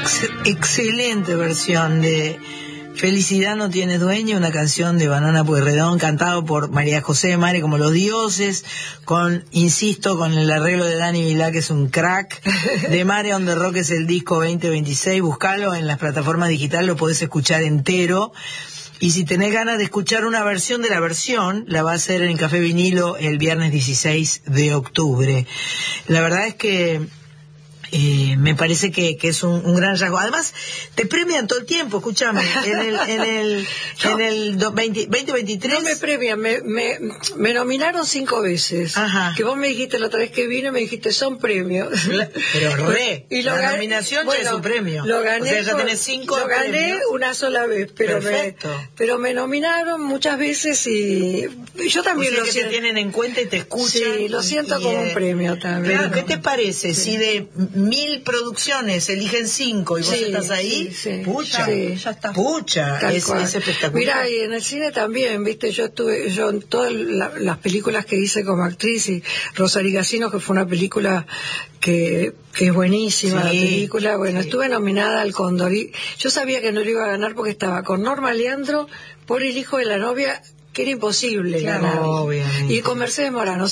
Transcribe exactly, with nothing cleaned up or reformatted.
Ex excelente versión de Felicidad no tiene dueño, una canción de Banana Pueyrredón, cantado por María José de Mare como Los Dioses, con, insisto, con el arreglo de Dani Vilá, que es un crack. De Mare on the Rock es el disco veinte veintiséis, buscalo en las plataformas digitales, lo podés escuchar entero. Y si tenés ganas de escuchar una versión de la versión, la va a hacer en Café Vinilo el viernes dieciséis de octubre. La verdad es que Eh, me parece que, que es un, un gran rasgo. Además, te premian todo el tiempo, escúchame. En el, en el, no, en el veinte veintitrés. No me premian, me, me, me nominaron cinco veces. Ajá. Que vos me dijiste la otra vez que vine, me dijiste, son premios. Pero re, y lo la gané, nominación bueno, ya es un premio. Lo gané, o sea, ya con, tenés cinco Lo gané premios. una sola vez, pero me, pero me nominaron muchas veces y yo también o sea, lo que siento. te tienen en cuenta y te escuchan. Sí, lo siento y, como eh, un premio también. Pero, ¿qué te parece? Sí. Si de mil producciones eligen cinco y vos sí, estás ahí, sí, sí. pucha, sí, ya está. pucha, es, es espectacular. Mira, y en el cine también, viste, yo estuve, yo en todas la, las películas que hice como actriz, y Rosario Casino, que fue una película que, que es buenísima, sí, la película, bueno, sí. Estuve nominada al Cóndor, y yo sabía que no lo iba a ganar porque estaba con Norma Leandro por El hijo de la novia, que era imposible claro, ganar, obviamente. y con Mercedes Morano.